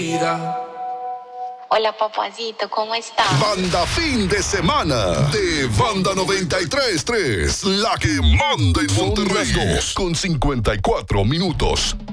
Hola, papacito, ¿cómo estás? Banda Fin de Semana de Banda 93.3, la que manda en Monterrey, con 54 minutos.